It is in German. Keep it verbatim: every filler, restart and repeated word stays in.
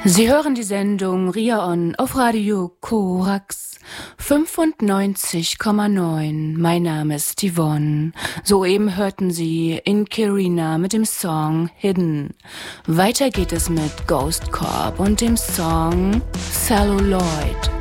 Sie hören die Sendung Ria On auf Radio Korax fünfundneunzig Komma neun. Mein Name ist Yvonne. Soeben hörten Sie Inkirina mit dem Song Hidden. Weiter geht es mit Ghost Corp und dem Song Celluloid.